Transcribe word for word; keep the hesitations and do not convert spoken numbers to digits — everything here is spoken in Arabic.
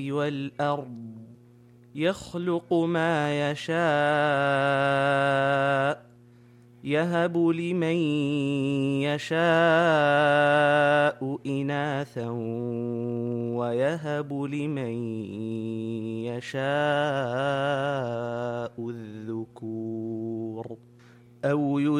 والأرض يخلق ما يشاء يهب لمن يشاء إناثا ويهب لمن يشاء الذكور أو